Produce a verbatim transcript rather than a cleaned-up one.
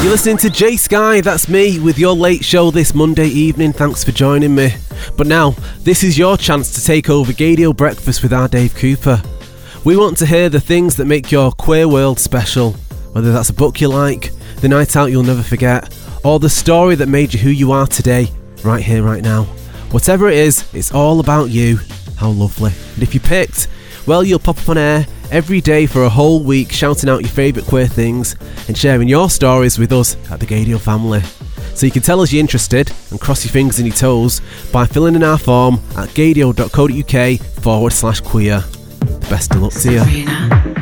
You're listening to J Sky, that's me, with your late show this Monday evening. Thanks for joining me. But now, this is your chance to take over Gadio Breakfast with our Dave Cooper. We want to hear the things that make your queer world special, whether that's a book you like, the night out you'll never forget, or the story that made you who you are today, right here, right now. Whatever it is, it's all about you. How lovely. And if you picked, well, you'll pop up on air every day for a whole week, shouting out your favourite queer things and sharing your stories with us at the Gadio family. So you can tell us you're interested and cross your fingers and your toes by filling in our form at gadio.co.uk forward slash queer. The best of luck to you.